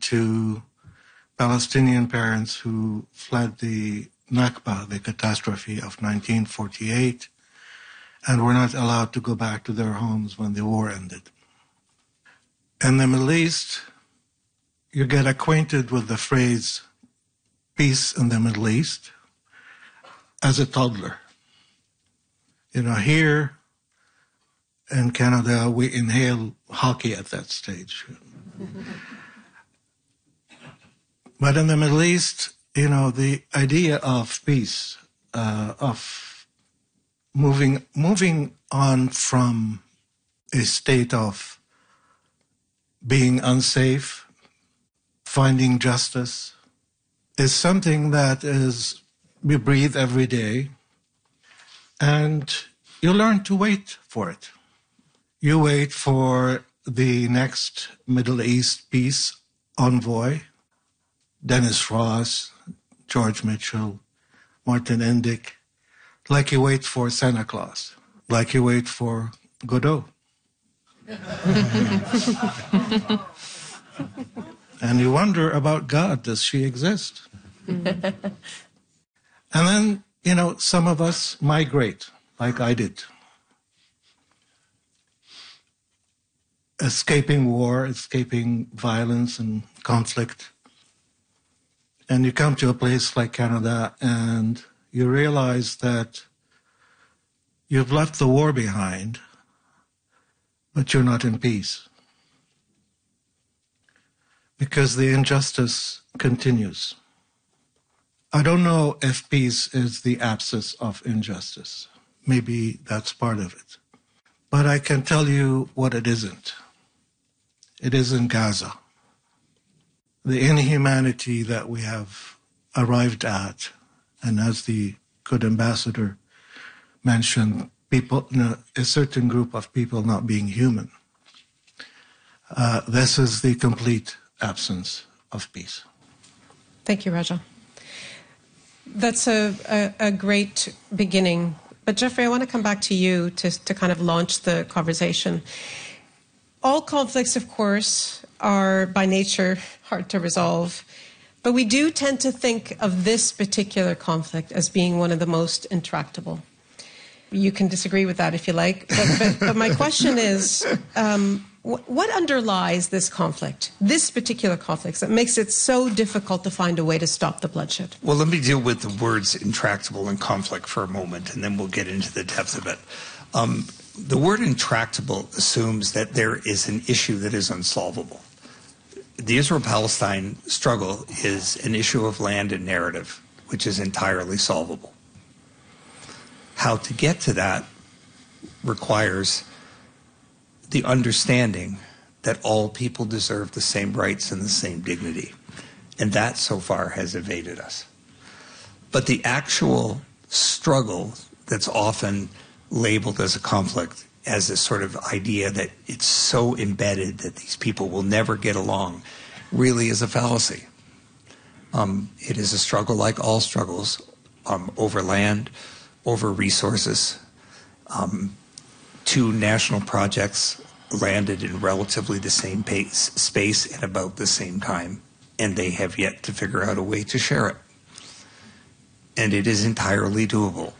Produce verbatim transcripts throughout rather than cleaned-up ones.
to Palestinian parents who fled the Nakba, the catastrophe of nineteen forty-eight, and were not allowed to go back to their homes when the war ended. In the Middle East, you get acquainted with the phrase peace in the Middle East as a toddler. You know, here in Canada, we inhale hockey at that stage. But in the Middle East, you know, the idea of peace, uh, of moving moving on from a state of being unsafe, finding justice, is something that is we breathe every day, and you learn to wait for it. You wait for the next Middle East peace envoy, Dennis Ross, George Mitchell, Martin Indyk, like you wait for Santa Claus, like you wait for Godot. And you wonder about God, does she exist? And then, you know, some of us migrate, like I did. Escaping war, escaping violence and conflict. And you come to a place like Canada and you realize that you've left the war behind, but you're not in peace. Because the injustice continues. I don't know if peace is the absence of injustice. Maybe that's part of it. But I can tell you what it isn't. It isn't Gaza. The inhumanity that we have arrived at, and as the good ambassador mentioned, people, you know, a certain group of people not being human. Uh, this is the complete absence of peace. Thank you, Raja. That's a, a, a great beginning. But Jeffrey, I want to come back to you to, to kind of launch the conversation. All conflicts, of course, are by nature hard to resolve. But we do tend to think of this particular conflict as being one of the most intractable. You can disagree with that if you like. But, but, but my question is, um, wh- what underlies this conflict, this particular conflict, that makes it so difficult to find a way to stop the bloodshed? Well, let me deal with the words intractable and conflict for a moment, and then we'll get into the depth of it. Um, the word intractable assumes that there is an issue that is unsolvable. The Israel-Palestine struggle is an issue of land and narrative, which is entirely solvable. How to get to that requires the understanding that all people deserve the same rights and the same dignity. And that, so far, has evaded us. But the actual struggle that's often labeled as a conflict, as a sort of idea that it's so embedded that these people will never get along, really is a fallacy. Um, it is a struggle like all struggles, um, over land, over resources. Um, two national projects landed in relatively the same pace, space at about the same time, and they have yet to figure out a way to share it. And it is entirely doable.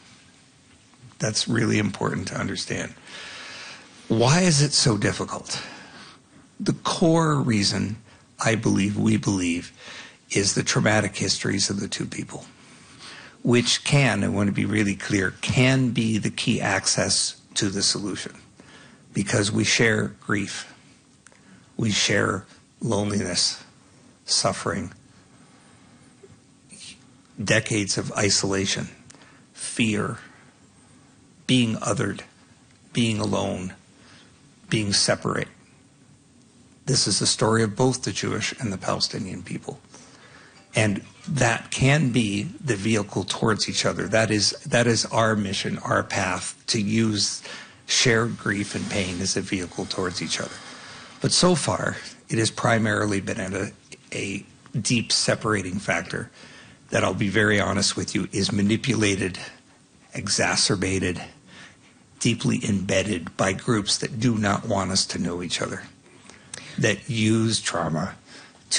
That's really important to understand. Why is it so difficult? The core reason, I believe, we believe, is the traumatic histories of the two people, which can, I want to be really clear, can be the key access to the solution, because we share grief, we share loneliness, suffering, decades of isolation, fear, being othered, being alone, being separate. This is the story of both the Jewish and the Palestinian people. And that can be the vehicle towards each other. That is, that is our mission, our path, to use shared grief and pain as a vehicle towards each other. But so far, it has primarily been at a, a deep separating factor that, I'll be very honest with you, is manipulated, exacerbated, deeply embedded by groups that do not want us to know each other, that use trauma